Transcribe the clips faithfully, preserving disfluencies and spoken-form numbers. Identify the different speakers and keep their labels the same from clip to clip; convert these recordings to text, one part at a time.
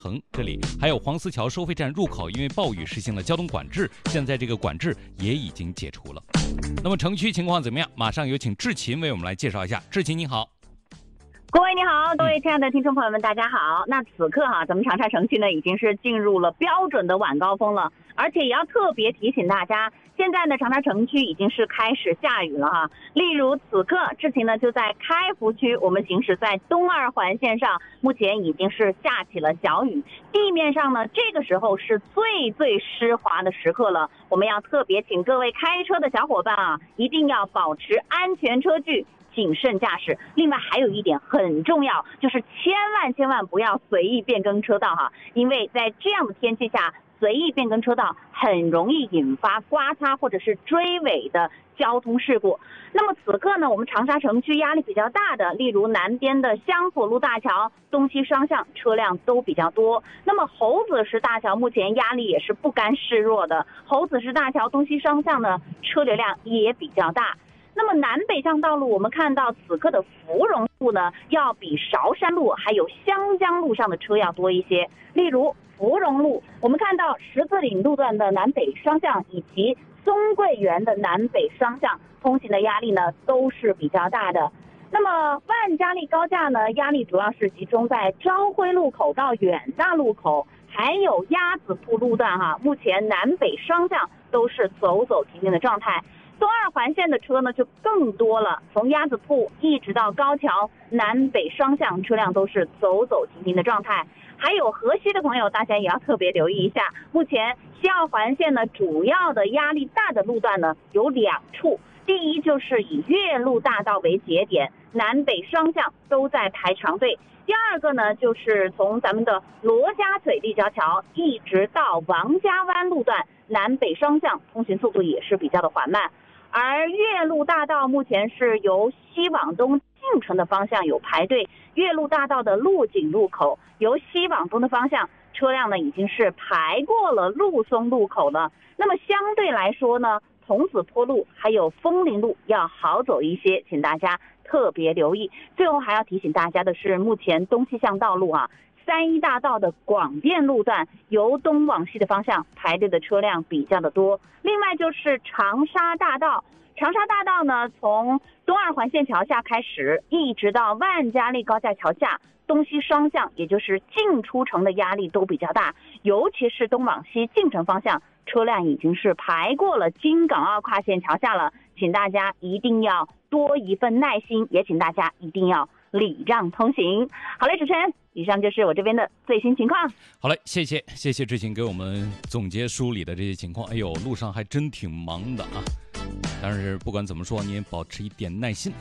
Speaker 1: 横这里还有黄思桥收费站入口，因为暴雨实行了交通管制，现在这个管制也已经解除了。那么城区情况怎么样？马上有请志勤为我们来介绍一下。志勤你好。
Speaker 2: 各位你好，各位亲爱的听众朋友们，大家好。那此刻哈，咱们长沙城区呢已经是进入了标准的晚高峰了，而且也要特别提醒大家，现在呢长沙城区已经是开始下雨了哈。例如此刻志勤呢就在开福区，我们行驶在东二环线上，目前已经是下起了小雨，地面上呢这个时候是最最湿滑的时刻了。我们要特别请各位开车的小伙伴啊，一定要保持安全车距，谨慎驾驶。另外还有一点很重要，就是千万千万不要随意变更车道哈，因为在这样的天气下，随意变更车道很容易引发刮擦或者是追尾的交通事故。那么此刻呢，我们长沙城区压力比较大的，例如南边的香火路大桥东西双向车辆都比较多。那么猴子石大桥目前压力也是不甘示弱的，猴子石大桥东西双向呢车流量也比较大。那么南北向道路，我们看到此刻的芙蓉路呢，要比韶山路还有湘江路上的车要多一些。例如芙蓉路，我们看到十字岭路段的南北双向以及松桂园的南北双向通行的压力呢都是比较大的。那么万家丽高架呢，压力主要是集中在朝晖路口到远大路口，还有鸭子铺路段哈，目前南北双向都是走走停停的状态。东二环线的车呢就更多了，从鸭子铺一直到高桥，南北双向车辆都是走走停停的状态。还有河西的朋友，大家也要特别留意一下，目前西二环线呢主要的压力大的路段呢有两处，第一就是以岳麓大道为节点，南北双向都在排长队。第二个呢，就是从咱们的罗家嘴立交桥一直到王家湾路段，南北双向通行速度也是比较的缓慢。而岳麓大道目前是由西往东进城的方向有排队，岳麓大道的路景路口由西往东的方向车辆呢已经是排过了陆松路口了。那么相对来说呢，童子坡路还有枫林路要好走一些，请大家特别留意。最后还要提醒大家的是，目前东西向道路啊，三一大道的广电路段由东往西的方向排队的车辆比较的多。另外就是长沙大道，长沙大道呢从东二环线桥下开始，一直到万家丽高架桥下，东西双向也就是进出城的压力都比较大，尤其是东往西进城方向车辆已经是排过了京港澳跨线桥下了，请大家一定要多一份耐心，也请大家一定要礼让通行。好嘞，主持人，以上就是我这边的最新情况。
Speaker 1: 好嘞，谢谢谢谢志勤给我们总结梳理的这些情况。哎呦，路上还真挺忙的啊！但是不管怎么说，你也保持一点耐心。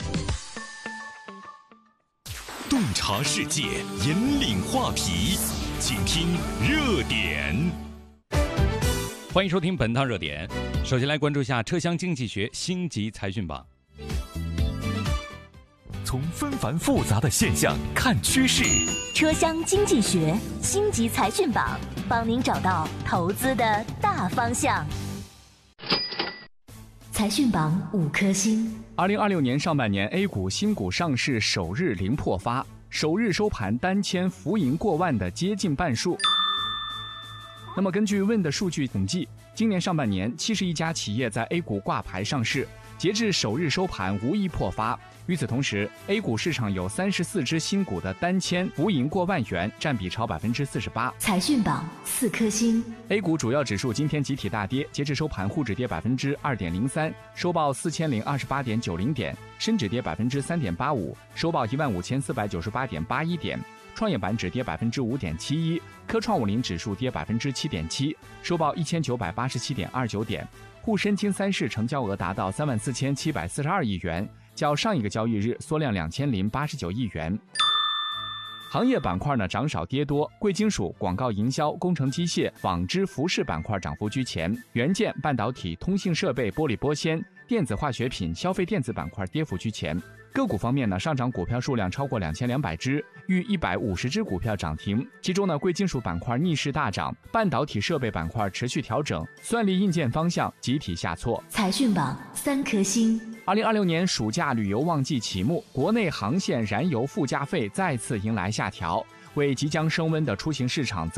Speaker 3: 洞察世界，引领话题，请听热点。
Speaker 1: 欢迎收听本趟热点。首先来关注一下车厢经济学星级财讯榜。
Speaker 3: 从纷繁复杂的现象看趋势，
Speaker 4: 车厢经济学星级财讯榜，帮您找到投资的大方向。财讯榜五颗星。
Speaker 5: 二零二六年上半年 A 股新股上市首日零破发，首日收盘单签浮盈过万的接近半数。那么根据 Wind 的数据统计，今年上半年七十一家企业在 A 股挂牌上市，截至首日收盘无一破发。与此同时 ，A 股市场有三十四只新股的单签浮盈过万元，占比超百分之四十八。
Speaker 4: 财讯榜四颗星。
Speaker 5: A 股主要指数今天集体大跌，截至收盘，沪指跌百分之二点零三，收报四千零二十八点九零点；深指跌百分之三点八五，收报一万五千四百九十八点八一点；创业板指跌百分之五点七一，科创五零指数跌百分之七点七，收报一千九百八十七点二九点。沪深金三市成交额达到三万四千七百四十二亿元，较上一个交易日缩量两千零八十九亿元。行业板块呢涨少跌多，贵金属、广告营销、工程机械、纺织服饰板块涨幅居前，元件、半导体、通信设备、玻璃玻纤、电子化学品、消费电子板块跌幅居前。个股方面呢，上涨股票数量超过两千两百只，逾一百五十只股票涨停。其中呢，贵金属板块逆势大涨，半导体设备板块持续调整，算力硬件方向集体下挫。
Speaker 4: 财讯榜三颗星。
Speaker 5: 二零二六年暑假旅游旺季启幕，国内航线燃油附加费再次迎来下调。 为即将升温的出行市场